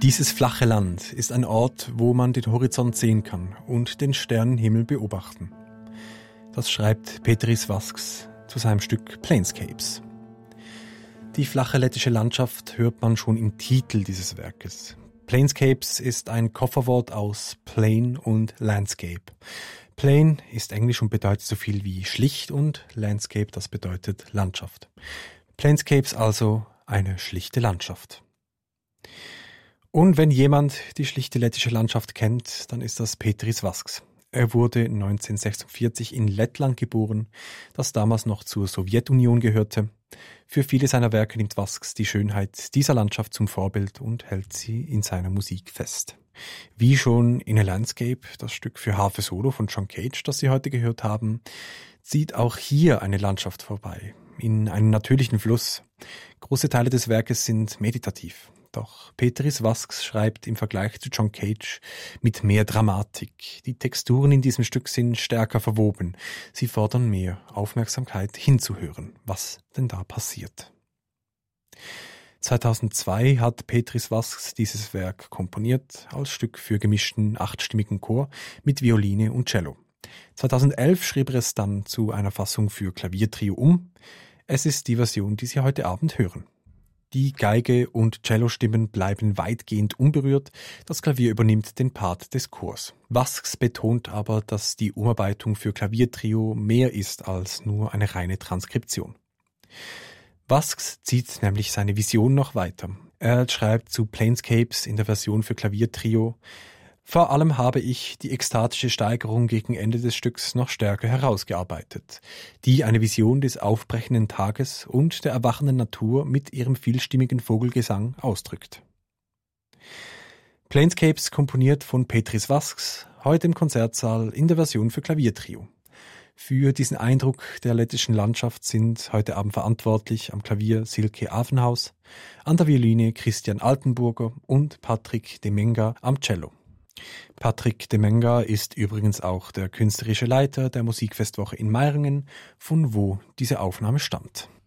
Dieses flache Land ist ein Ort, wo man den Horizont sehen kann und den Sternenhimmel beobachten. Das schreibt Petris Vasks zu seinem Stück Plainscapes. Die flache lettische Landschaft hört man schon im Titel dieses Werkes. Plainscapes ist ein Kofferwort aus Plain und Landscape. Plain ist Englisch und bedeutet so viel wie schlicht und Landscape, das bedeutet Landschaft. Plainscapes also eine schlichte Landschaft. Und wenn jemand die schlichte lettische Landschaft kennt, dann ist das Petris Vasks. Er wurde 1946 in Lettland geboren, das damals noch zur Sowjetunion gehörte. Für viele seiner Werke nimmt Vasks die Schönheit dieser Landschaft zum Vorbild und hält sie in seiner Musik fest. Wie schon in A Landscape, das Stück für Harfe Solo von John Cage, das Sie heute gehört haben, zieht auch hier eine Landschaft vorbei, in einen natürlichen Fluss. Große Teile des Werkes sind meditativ. Doch Petris Vasks schreibt im Vergleich zu John Cage mit mehr Dramatik. Die Texturen in diesem Stück sind stärker verwoben. Sie fordern mehr Aufmerksamkeit hinzuhören, was denn da passiert. 2002 hat Petris Vasks dieses Werk komponiert als Stück für gemischten 8-stimmigen Chor mit Violine und Cello. 2011 schrieb er es dann zu einer Fassung für Klaviertrio um. Es ist die Version, die Sie heute Abend hören. Die Geige und Cellostimmen bleiben weitgehend unberührt, das Klavier übernimmt den Part des Chors. Vasks betont aber, dass die Umarbeitung für Klaviertrio mehr ist als nur eine reine Transkription. Vasks zieht nämlich seine Vision noch weiter. Er schreibt zu Plainscapes in der Version für Klaviertrio: Vor allem habe ich die ekstatische Steigerung gegen Ende des Stücks noch stärker herausgearbeitet, die eine Vision des aufbrechenden Tages und der erwachenden Natur mit ihrem vielstimmigen Vogelgesang ausdrückt. Plainscapes komponiert von Petris Vasks, heute im Konzertsaal in der Version für Klaviertrio. Für diesen Eindruck der lettischen Landschaft sind heute Abend verantwortlich am Klavier Silke Affenhaus, an der Violine Christian Altenburger und Patrick Demenga am Cello. Patrick Demenga ist übrigens auch der künstlerische Leiter der Musikfestwoche in Meiringen, von wo diese Aufnahme stammt.